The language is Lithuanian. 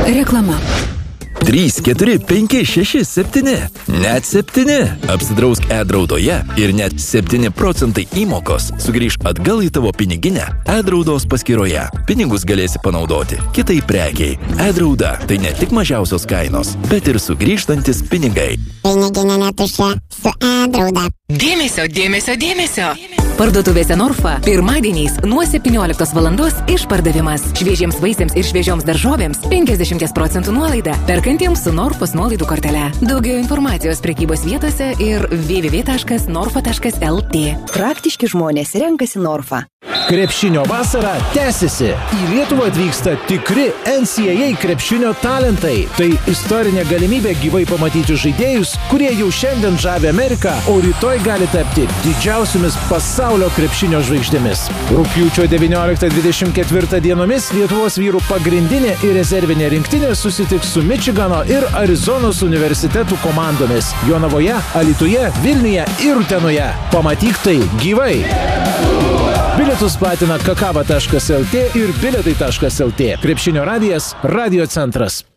Reklama. 3, 4, 5, 6, 7. Net 7. Apsidrausk e-draudoje ir net 7% įmokos sugrįž atgal į tavo piniginę e-draudos paskyroje. Pinigus galėsi panaudoti kitai prekiai. E-drauda tai ne tik mažiausios kainos, bet ir sugrįžtantis pinigai. Piniginė netuščia su e-drauda. Dėmesio, dėmesio, dėmesio. Parduotuvėse Norfa pirmadieniais nuo 17 valandos išpardavimas. Šviežiems vaisiams ir šviežioms daržovėms 50% nuolaida. Perkantiems su Norfos nuolaidų kortele. Daugiau informacijos prekybos vietose ir www.norfa.lt. Praktiški žmonės renkasi Norfa. Krepšinio vasara tęsiasi. Į Lietuvą atvyksta tikri NCAA krepšinio talentai. Tai istorinė galimybė gyvai pamatyti žaidėjus, kurie jau šiandien žavi Ameriką, o rytoj gali tapti didžiausiomis pasaulio krepšinio žvaigždėmis. Rugpjūčio 19-24 dienomis Lietuvos vyrų pagrindinė ir rezervinė rinktinė susitiks su Mičigano ir Arizonos universitetų komandomis Jonavoje, Alytuje, Vilniuje ir Utenoje. Pamatyk tai gyvai. Bilietus platina kakava.lt ir bilietai.lt. Krepšinio radijas, Radio centras.